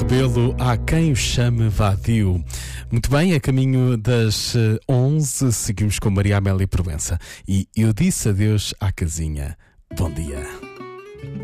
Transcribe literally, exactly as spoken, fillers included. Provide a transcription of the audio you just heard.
Rebelo, há quem o chame vadio. Muito bem, a caminho das eh, onze, seguimos com Maria Amélia Proença. E eu disse adeus à casinha. Bom dia.